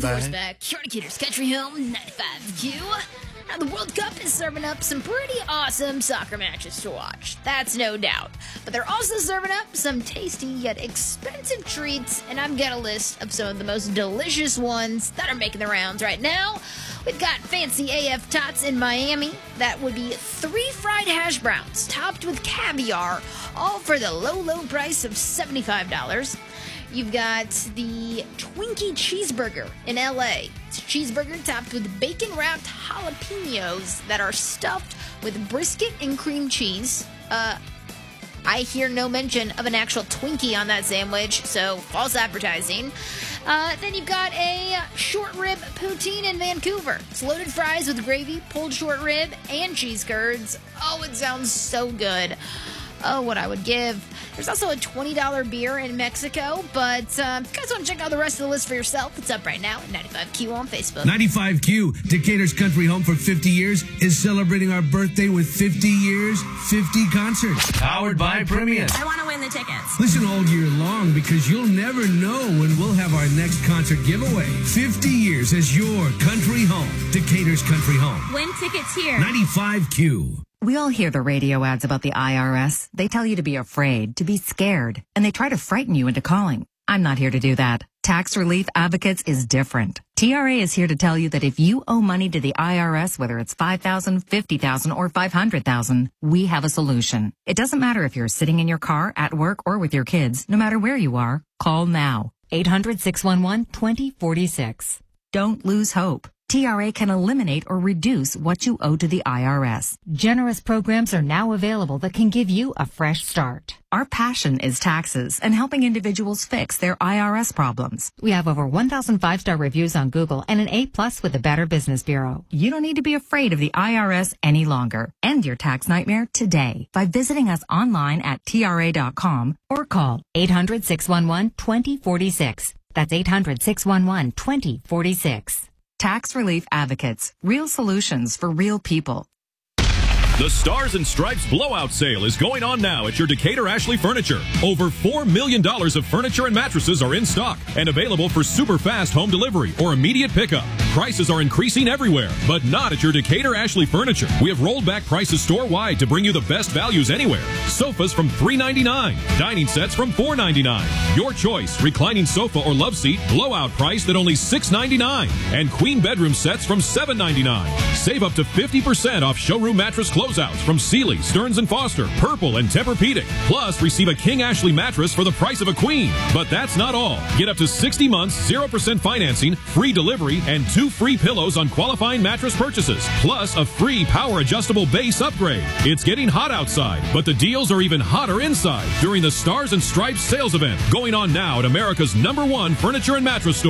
course back. Gators Country Home, 95Q. Now, the World Cup is serving up some pretty awesome soccer matches to watch. That's no doubt. But they're also serving up some tasty yet expensive treats, and I've got a list of some of the most delicious ones that are making the rounds right now. We've got Fancy AF Tots in Miami. That would be 3 fried hash browns topped with caviar, all for the low, low price of $75. You've got the Twinkie Cheeseburger in LA. It's a cheeseburger topped with bacon-wrapped jalapenos that are stuffed with brisket and cream cheese. I hear no mention of an actual Twinkie on that sandwich, so false advertising. Then you've got a short rib poutine in Vancouver. It's loaded fries with gravy, pulled short rib, and cheese curds. Oh, it sounds so good. Oh, what I would give. There's also a $20 beer in Mexico, but if you guys want to check out the rest of the list for yourself, it's up right now at 95Q on Facebook. 95Q, Decatur's Country Home for 50 years, is celebrating our birthday with 50 years, 50 concerts. Powered by Premium. I want to win the tickets. Listen all year long because you'll never know when we'll have our next concert giveaway. 50 years as your country home. Decatur's Country Home. Win tickets here. 95Q. We all hear the radio ads about the IRS. They tell you to be afraid, to be scared, and they try to frighten you into calling. I'm not here to do that. Tax Relief Advocates is different. TRA is here to tell you that if you owe money to the IRS, whether it's $5,000, $50,000, or $500,000, we have a solution. It doesn't matter if you're sitting in your car, at work, or with your kids. No matter where you are, call now. 800-611-2046. Don't lose hope. TRA can eliminate or reduce what you owe to the IRS. Generous programs are now available that can give you a fresh start. Our passion is taxes and helping individuals fix their IRS problems. We have over 1,000 5-star reviews on Google and an A+ with the Better Business Bureau. You don't need to be afraid of the IRS any longer. End your tax nightmare today by visiting us online at TRA.com or call 800-611-2046. That's 800-611-2046. Tax Relief Advocates. Real solutions for real people. The Stars and Stripes Blowout Sale is going on now at your Decatur Ashley Furniture. Over $4 million of furniture and mattresses are in stock and available for super fast home delivery or immediate pickup. Prices are increasing everywhere, but not at your Decatur Ashley Furniture. We have rolled back prices store-wide to bring you the best values anywhere. Sofas from $3.99. Dining sets from $4.99. Your choice, reclining sofa or love seat, blowout priced at only $6.99. And queen bedroom sets from $7.99. Save up to 50% off showroom mattress closeouts from Sealy, Stearns & Foster, Purple, and Tempur-Pedic. Plus, receive a King Ashley mattress for the price of a queen. But that's not all. Get up to 60 months, 0% financing, free delivery, and 2 free pillows on qualifying mattress purchases. Plus, a free power-adjustable base upgrade. It's getting hot outside, but the deals are even hotter inside during the Stars and Stripes sales event going on now at America's #1 furniture and mattress store.